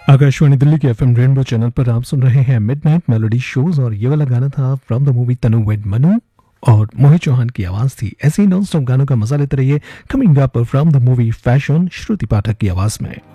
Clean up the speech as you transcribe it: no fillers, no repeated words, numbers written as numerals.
आकाशवाणी दिल्ली के FM rainbow channel पर आप सुन रहे हैं मिडनाइट मेलोडी शोज और ये वाला गाना था from the movie Tanu with Manu और मोहित चौहान की आवाज थी। ऐसे ही नॉन स्टॉप गानों का मजा लेते रहिए। Coming up from the movie fashion, श्रुति पाठक की आवाज में।